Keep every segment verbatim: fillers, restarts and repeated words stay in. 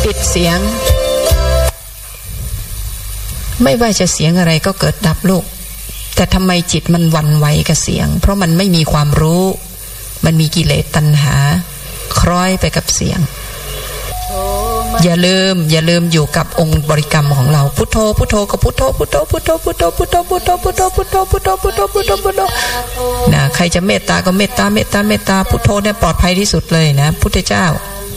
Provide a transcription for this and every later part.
ปิดเสียงไม่ว่าจะเสียงอะไรก็เกิดดับลูกแต่ทำไมจิตมันหวั่นไหวกับเสียงเพราะมันไม่มีความรู้มันมีกิเลสตัณหาคล้อยไปกับเสียงอย่าลืมอย่าลืมอยู่กับองค์บริกรรมของเราพุทโธพุทโธกับพุทโธพุทโธพุทโธพุทโธพุทโธพุทโธพุทโธพุทโธพุทโธพุทโธพุทโธพุทโธนะใครจะเมตตาก็เมตตาเมตตาเมตตาพุทโธเนี่ยปลอดภัยที่สุดเลยนะพุทธเจ้า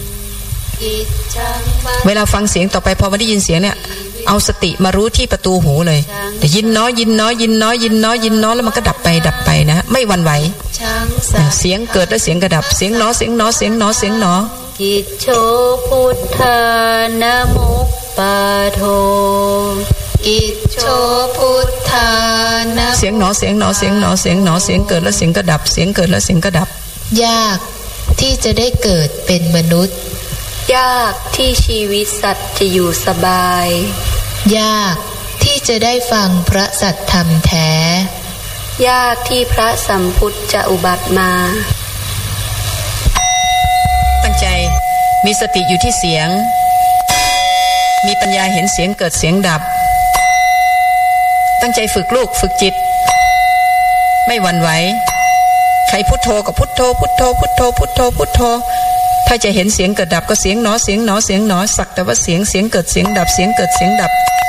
เวลาฟังเสียงต่อไปพอมาได้ยินเสียงเนี่ยเอาสติมารู้ที่ประตูหูเลยแต่ยินน้อยยินน้อยยินน้อยยินน้อยยินน้อยแล้วมันก็ดับไปดับไปนะไม่หวั่นไหวเสียงเกิดแล้วเสียงกระดับเสียงน้อเสียงน้อเสียงน้อเสียงน้อกิจโชพุทธานะมุปปาโทกิจโชพุทธานะเสียงหนอเสียงหนอเสียงหนอเสียงหนอเสียงเกิดแล้วเสียงก็ดับเสียงเกิดแล้วเสียงก็ดับยากที่จะได้เกิดเป็นมนุษย์ยากที่ชีวิตสัตว์จะอยู่สบายยากที่จะได้ฟังพระสัทธรรมแท้ยากที่พระสัมพุทธจะอุบัติมาตั้งใจมีสติอยู่ที่เสียงมีปัญญาเห็นเสียงเกิดเสียงดับตั้งใจฝึกลูกฝึกจิตไม่หวั่นไหวใครพุทโธก็พุทโธพุทโธพุทโธพุทโธพุทโธถ้าจะเห็นเสียงเกิดดับก็เสียงหนอเสียงหนอเสียงหนอสักแต่ว่าเสียงเสียงเกิดเสียงดับเสียงเกิดเสียงดับ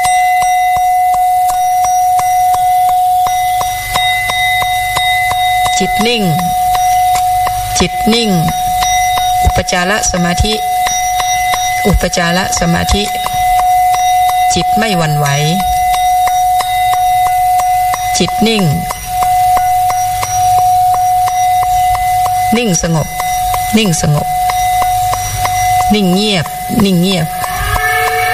จิตนิ่งจิตนิ่งอุปจารสมาธิอุปจารสมาธิจิตไม่หวั่นไหวจิตนิ่งนิ่งสงบนิ่งสงบนิ่งเงียบนิ่งเงียบ